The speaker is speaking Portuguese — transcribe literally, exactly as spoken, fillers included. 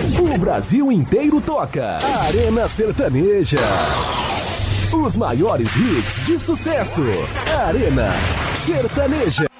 O Brasil inteiro toca. Arena Sertaneja. Os maiores hits de sucesso. Arena Sertaneja.